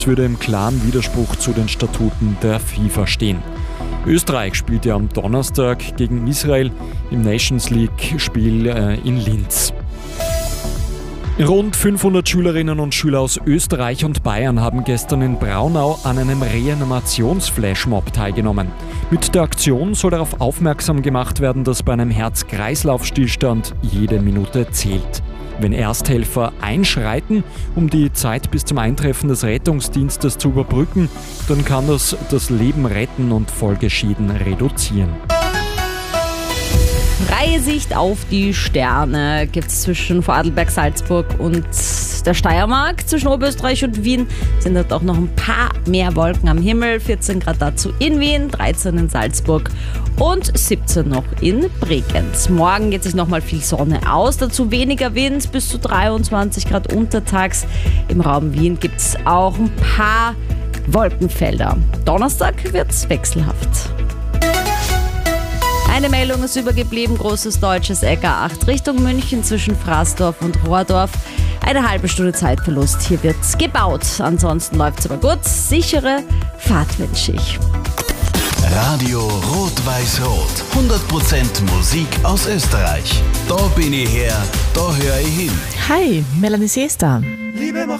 würde im klaren Widerspruch zu den Statuten der FIFA stehen. Österreich spielt ja am Donnerstag gegen Israel im Nations League-Spiel in Linz. Rund 500 Schülerinnen und Schüler aus Österreich und Bayern haben gestern in Braunau an einem Reanimationsflashmob teilgenommen. Mit der Aktion soll darauf aufmerksam gemacht werden, dass bei einem Herz-Kreislauf-Stillstand jede Minute zählt. Wenn Ersthelfer einschreiten, um die Zeit bis zum Eintreffen des Rettungsdienstes zu überbrücken, dann kann das Leben retten und Folgeschäden reduzieren. Freie Sicht auf die Sterne gibt es zwischen Vorarlberg, Salzburg und der Steiermark. Zwischen Oberösterreich und Wien sind dort auch noch ein paar mehr Wolken am Himmel. 14 Grad dazu in Wien, 13 in Salzburg und 17 noch in Bregenz. Morgen geht sich nochmal viel Sonne aus, dazu weniger Wind, bis zu 23 Grad untertags. Im Raum Wien gibt es auch ein paar Wolkenfelder. Donnerstag wird es wechselhaft. Eine Meldung ist übergeblieben, großes deutsches LK8 Richtung München zwischen Fraßdorf und Rohrdorf. Eine halbe Stunde Zeitverlust, hier wird gebaut. Ansonsten läuft es aber gut. Sichere Fahrt wünsche ich. Radio Rot-Weiß-Rot. 100% Musik aus Österreich. Da bin ich her, da höre ich hin. Hi, Melanie Seester. Liebe macht